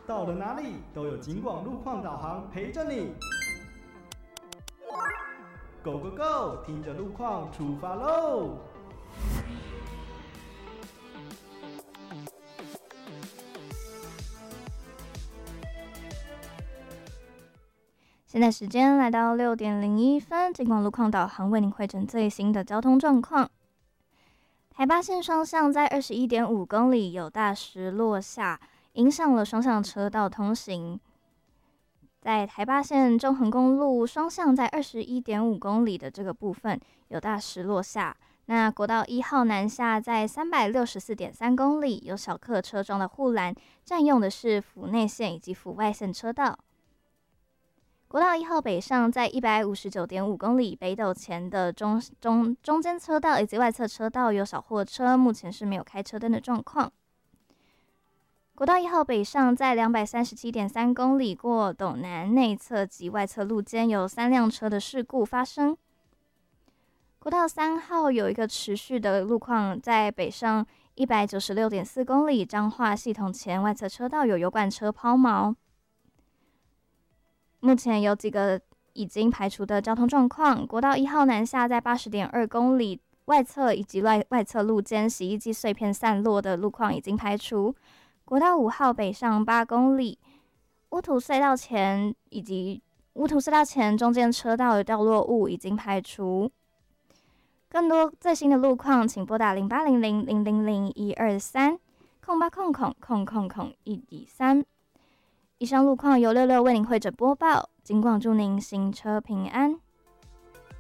到了哪里都有警广路况导航陪着你。Go Go Go！ 听着路况出发喽！ 现在时间来到6:01，警广路况导航为您汇整最新的交通状况。台八线双向在21.5公里有大石落下，影响了双向车道通行。在台八线中横公路双向在21.5公里的这个部分有大石落下。那国道1号南下在364.3公里有小客车撞到护栏，占用的是府内线以及府外线车道。国道1号北上在159.5公里北斗前的中间车道以及外侧车道有小货车，目前是没有开车灯的状况。国道1号北上在237.3公里过斗南内侧及外侧路间有3辆车的事故发生。国道3号有一个持续的路况，在北上196.4公里彰化系统前外侧车道有油罐车抛锚。目前有几个已经排除的交通状况，国道1号南下在80.2公里外侧以及外侧路间洗衣机碎片散落的路况已经排除。国道5号北上8公里乌土隧道前以及乌土隧道前中间车道的掉落物已经排除。更多最新的路况请拨打08000001230800000123。以上路况由66为您汇整播报，警广祝您行车平安。